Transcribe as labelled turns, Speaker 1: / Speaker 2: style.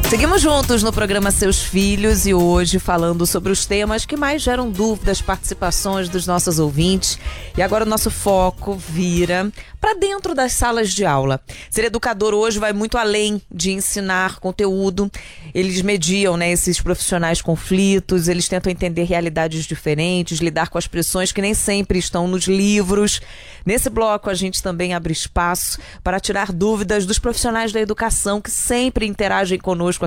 Speaker 1: Seguimos juntos no programa Seus Filhos e hoje falando sobre os temas que mais geram dúvidas, participações dos nossos ouvintes. E agora o nosso foco vira para dentro das salas de aula. Ser educador hoje vai muito além de ensinar conteúdo. Eles mediam, esses profissionais conflitos, eles tentam entender realidades diferentes, lidar com as pressões que nem sempre estão nos livros. Nesse bloco a gente também abre espaço para tirar dúvidas dos profissionais da educação que sempre interagem conosco